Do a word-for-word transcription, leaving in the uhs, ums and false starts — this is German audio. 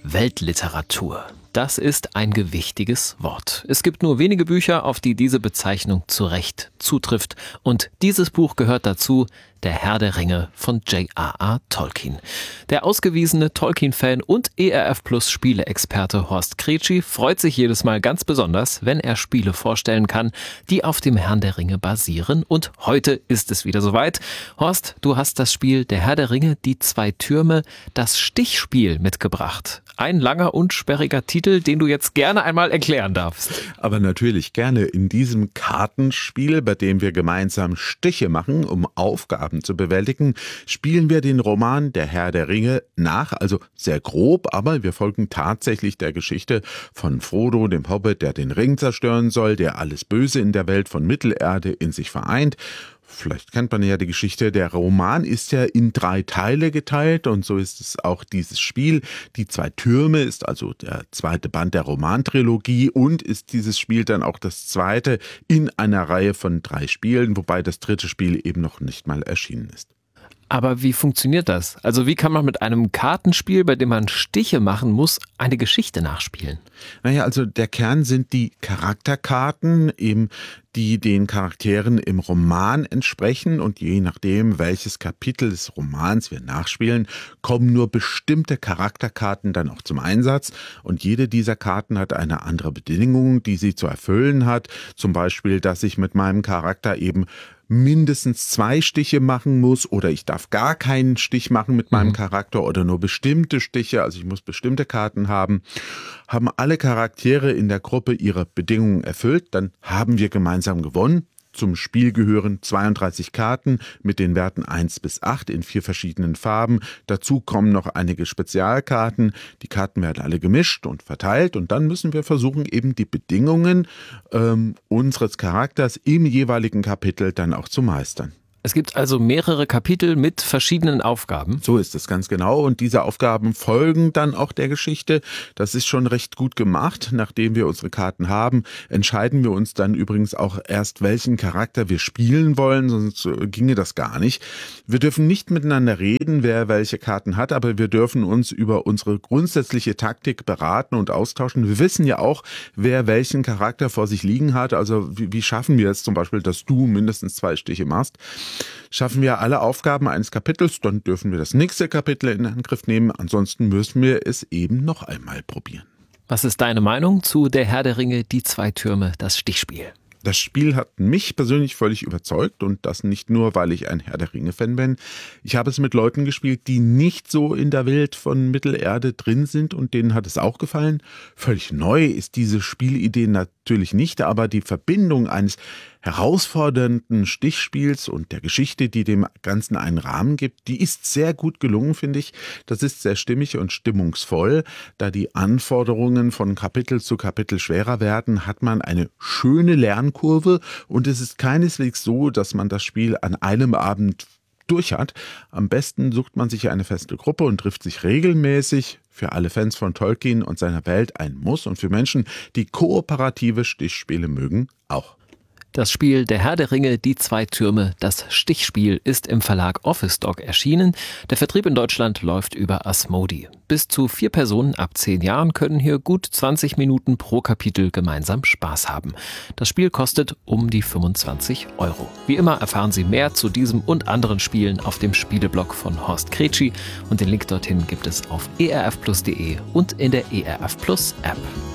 Weltliteratur. Das ist ein gewichtiges Wort. Es gibt nur wenige Bücher, auf die diese Bezeichnung zu Recht zutrifft. Und dieses Buch gehört dazu, Der Herr der Ringe von J R R Tolkien. Der ausgewiesene Tolkien-Fan und E R F Plus Spieleexperte Horst Kretschi freut sich jedes Mal ganz besonders, wenn er Spiele vorstellen kann, die auf dem Herrn der Ringe basieren. Und heute ist es wieder soweit. Horst, du hast das Spiel Der Herr der Ringe, die zwei Türme, das Stichspiel mitgebracht. Ein langer und sperriger Titel, den du jetzt gerne einmal erklären darfst. Aber natürlich gerne. In diesem Kartenspiel, bei dem wir gemeinsam Stiche machen, um Aufgaben zu bewältigen, spielen wir den Roman Der Herr der Ringe nach, also sehr grob, aber wir folgen tatsächlich der Geschichte von Frodo, dem Hobbit, der den Ring zerstören soll, der alles Böse in der Welt von Mittelerde in sich vereint. Vielleicht kennt man ja die Geschichte, der Roman ist ja in drei Teile geteilt und so ist es auch dieses Spiel. Die zwei Türme ist also der zweite Band der Romantrilogie und ist dieses Spiel dann auch das zweite in einer Reihe von drei Spielen, wobei das dritte Spiel eben noch nicht mal erschienen ist. Aber wie funktioniert das? Also wie kann man mit einem Kartenspiel, bei dem man Stiche machen muss, eine Geschichte nachspielen? Naja, also der Kern sind die Charakterkarten, eben die den Charakteren im Roman entsprechen und je nachdem, welches Kapitel des Romans wir nachspielen, kommen nur bestimmte Charakterkarten dann auch zum Einsatz und jede dieser Karten hat eine andere Bedingung, die sie zu erfüllen hat. Zum Beispiel, dass ich mit meinem Charakter eben mindestens zwei Stiche machen muss oder ich darf gar keinen Stich machen mit meinem mhm. Charakter oder nur bestimmte Stiche, also ich muss bestimmte Karten haben. Haben alle Charaktere in der Gruppe ihre Bedingungen erfüllt, dann haben wir gemeinsam gewonnen. Zum Spiel gehören zweiunddreißig Karten mit den Werten eins bis acht in vier verschiedenen Farben. Dazu kommen noch einige Spezialkarten. Die Karten werden alle gemischt und verteilt und dann müssen wir versuchen, eben die Bedingungen ähm, unseres Charakters im jeweiligen Kapitel dann auch zu meistern. Es gibt also mehrere Kapitel mit verschiedenen Aufgaben. So ist es ganz genau und diese Aufgaben folgen dann auch der Geschichte. Das ist schon recht gut gemacht. Nachdem wir unsere Karten haben, entscheiden wir uns dann übrigens auch erst, welchen Charakter wir spielen wollen, sonst ginge das gar nicht. Wir dürfen nicht miteinander reden, wer welche Karten hat, aber wir dürfen uns über unsere grundsätzliche Taktik beraten und austauschen. Wir wissen ja auch, wer welchen Charakter vor sich liegen hat. Also wie, wie schaffen wir es zum Beispiel, dass du mindestens zwei Stiche machst? Schaffen wir alle Aufgaben eines Kapitels, dann dürfen wir das nächste Kapitel in Angriff nehmen. Ansonsten müssen wir es eben noch einmal probieren. Was ist deine Meinung zu Der Herr der Ringe, die zwei Türme, das Stichspiel? Das Spiel hat mich persönlich völlig überzeugt und das nicht nur, weil ich ein Herr der Ringe-Fan bin. Ich habe es mit Leuten gespielt, die nicht so in der Welt von Mittelerde drin sind und denen hat es auch gefallen. Völlig neu ist diese Spielidee natürlich nicht, aber die Verbindung eines herausfordernden Stichspiels und der Geschichte, die dem Ganzen einen Rahmen gibt, die ist sehr gut gelungen, finde ich. Das ist sehr stimmig und stimmungsvoll. Da die Anforderungen von Kapitel zu Kapitel schwerer werden, hat man eine schöne Lernkurve und es ist keineswegs so, dass man das Spiel an einem Abend durch hat. Am besten sucht man sich eine feste Gruppe und trifft sich regelmäßig. Für alle Fans von Tolkien und seiner Welt ein Muss und für Menschen, die kooperative Stichspiele mögen, auch. Das Spiel Der Herr der Ringe, die zwei Türme, das Stichspiel ist im Verlag Office Dog erschienen. Der Vertrieb in Deutschland läuft über Asmodee. Bis zu vier Personen ab zehn Jahren können hier gut zwanzig Minuten pro Kapitel gemeinsam Spaß haben. Das Spiel kostet um die fünfundzwanzig Euro. Wie immer erfahren Sie mehr zu diesem und anderen Spielen auf dem Spieleblog von Horst Kretschi und den Link dorthin gibt es auf e r f plus punkt de und in der E R F Plus App.